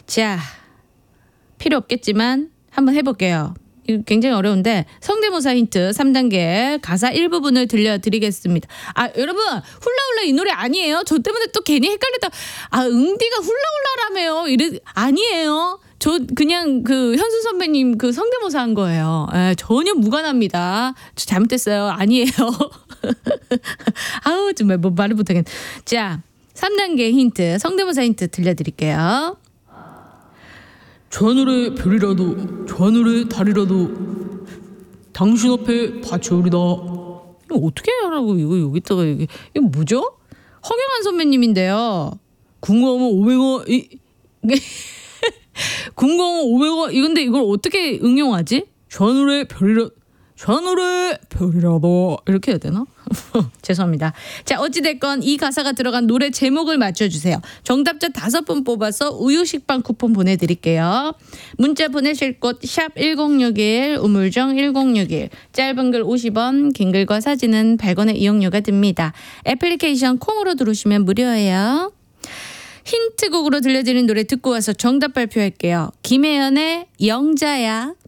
자, 필요 없겠지만 한번 해볼게요. 이거 굉장히 어려운데 성대모사 힌트 3단계 가사 일부분을 들려드리겠습니다. 아 여러분 훌라훌라 이 노래 아니에요. 저 때문에 또 괜히 헷갈렸다. 아 응디가 훌라훌라라며요. 아니에요. 저 그냥 그 현수 선배님 그 성대모사 한 거예요. 전혀 무관합니다. 저 잘못됐어요. 아니에요. 아우 정말 뭐 말을 못하겠네. 자 3단계 힌트 성대모사 힌트 들려드릴게요. 저 하늘의 별이라도 저 하늘의 달이라도 당신 앞에 바쳐오리다. 이거 어떻게 하라고 이거 여기다가 이게 뭐죠? 허경환 선배님인데요. 궁금하면 500원 궁금하면 500원 이건데 이걸 어떻게 응용하지? 저 하늘의 별이라도 이렇게 해야 되나? 죄송합니다. 자 어찌됐건 이 가사가 들어간 노래 제목을 맞춰주세요. 정답자 5분 뽑아서 우유 식빵 쿠폰 보내드릴게요. 문자 보내실 곳 샵 1061 우물정 1061 짧은 글 50원 긴 글과 사진은 100원의 이용료가 듭니다. 애플리케이션 콩으로 들어오시면 무료예요. 힌트곡으로 들려드리는 노래 듣고 와서 정답 발표할게요. 김혜연의 영자야.